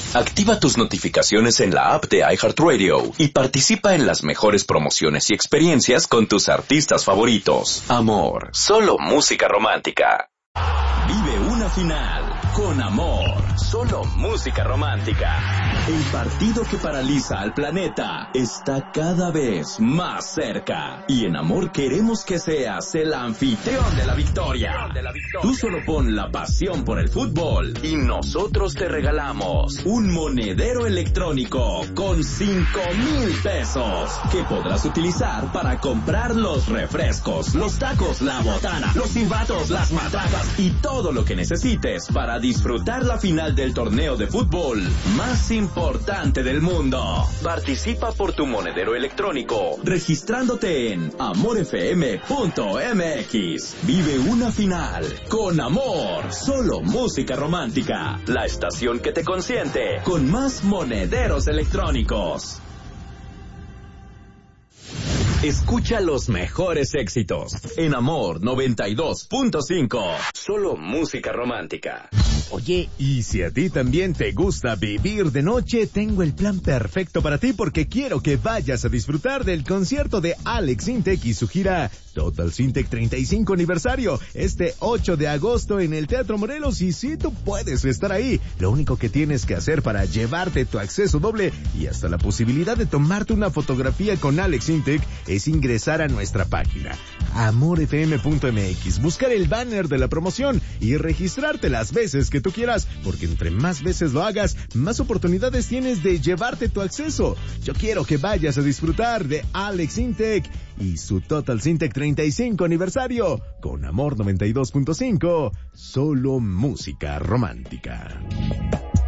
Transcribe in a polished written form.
Activa tus notificaciones en la app de iHeartRadio y participa en las mejores promociones y experiencias con tus artistas favoritos. Amor, solo música romántica. Vive una final con Amor, solo música romántica. El partido que paraliza al planeta está cada vez más cerca. Y en Amor queremos que seas el anfitrión de la victoria. Tú solo pon la pasión por el fútbol y nosotros te regalamos un monedero electrónico con 5,000 pesos que podrás utilizar para comprar los refrescos, los tacos, la botana, los silbatos, las matracas y todo lo que necesites para disfrutar la final del torneo de fútbol más importante del mundo. Participa por tu monedero electrónico registrándote en amorfm.mx. Vive una final con Amor, solo música romántica. La estación que te consiente con más monederos electrónicos. Escucha los mejores éxitos en Amor 92.5. Solo música romántica. Oye, y si a ti también te gusta vivir de noche, tengo el plan perfecto para ti porque quiero que vayas a disfrutar del concierto de Alex Sintek y su gira Total Sintek 35 aniversario, este 8 de agosto en el Teatro Morelos. Y sí, tú puedes estar ahí. Lo único que tienes que hacer para llevarte tu acceso doble y hasta la posibilidad de tomarte una fotografía con Alex Sintek es ingresar a nuestra página amorfm.mx, buscar el banner de la promoción y registrarte las veces que tú quieras, porque entre más veces lo hagas, más oportunidades tienes de llevarte tu acceso. Yo quiero que vayas a disfrutar de Alex Sintek y su Total Sintek 35 aniversario con Amor 92.5, solo música romántica.